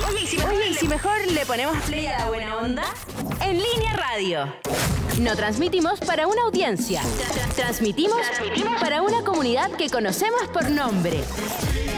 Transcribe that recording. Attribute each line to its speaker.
Speaker 1: Oye, ¿y si mejor le ponemos play a la buena onda? En Línea Radio. No transmitimos para una audiencia. Transmitimos para una comunidad que conocemos por nombre.